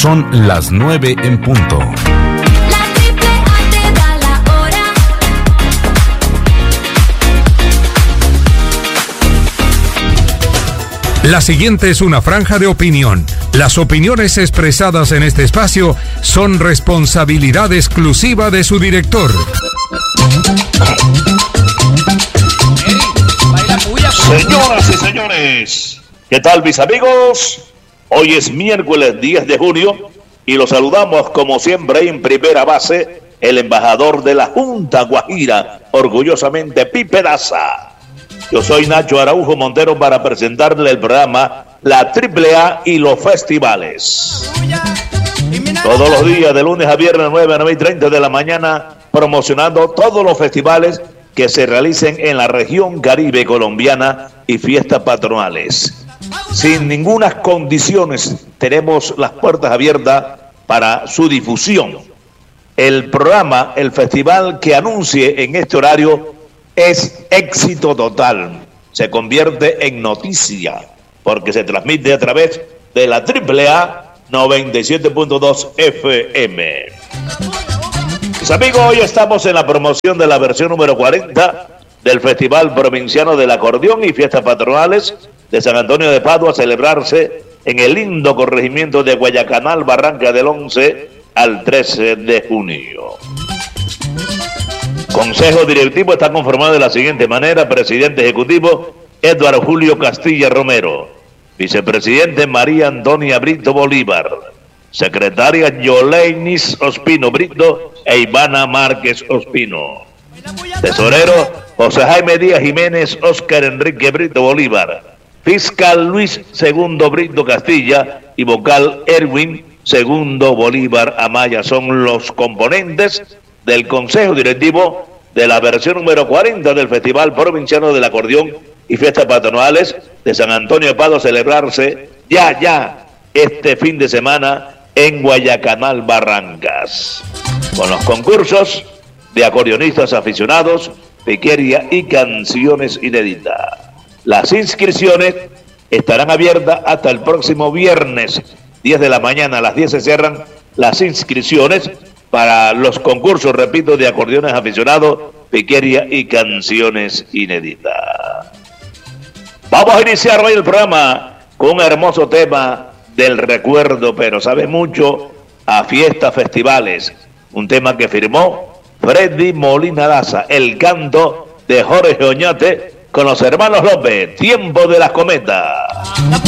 Son las 9 en punto. La siguiente es una franja de opinión. Las opiniones expresadas en este espacio son responsabilidad exclusiva de su director. Señoras y señores, ¿qué tal mis amigos? Hoy es miércoles 10 de junio y los saludamos como siempre en primera base el embajador de la Junta Guajira, orgullosamente Pipe Daza. Yo soy Nacho Araujo Montero para presentarle el programa La AAA y los festivales. Todos los días, de lunes a viernes, 9 a 9 y 30 de la mañana, promocionando todos los festivales que se realicen en la región Caribe colombiana y fiestas patronales. Sin ninguna condiciones, tenemos las puertas abiertas para su difusión. El programa, el festival que anuncie en este horario es éxito total. Se convierte en noticia porque se transmite a través de la AAA 97.2 FM. Mis amigos, hoy estamos en la promoción de la versión número 40 del Festival Provinciano del Acordeón y Fiestas Patronales de San Antonio de Padua, a celebrarse en el lindo corregimiento de Guayacanal, Barranca, del 11 al 13 de junio. Consejo directivo está conformado de la siguiente manera: presidente ejecutivo Eduardo Julio Castilla Romero, vicepresidente María Antonia Brito Bolívar, secretaria Yoleinis Ospino Brito e Ivana Márquez Ospino, tesorero José Jaime Díaz Jiménez Óscar Enrique Brito Bolívar, fiscal Luis Segundo Brito Castilla y vocal Erwin Segundo Bolívar Amaya son los componentes del Consejo Directivo de la versión número 40 del Festival Provinciano del Acordeón y Fiestas Patronales de San Antonio de Padua, a celebrarse ya este fin de semana en Guayacanal, Barrancas, con los concursos de acordeonistas aficionados, piquería y canciones inéditas. Las inscripciones estarán abiertas hasta el próximo viernes, 10 de la mañana. A las 10 se cierran las inscripciones para los concursos, repito, de acordeones aficionados, piquería y canciones inéditas. Vamos a iniciar hoy el programa con un hermoso tema del recuerdo, pero sabe mucho a fiestas, festivales. Un tema que firmó Freddy Molina Daza, el canto de Jorge Oñate con los hermanos López, Tiempo de las Cometas.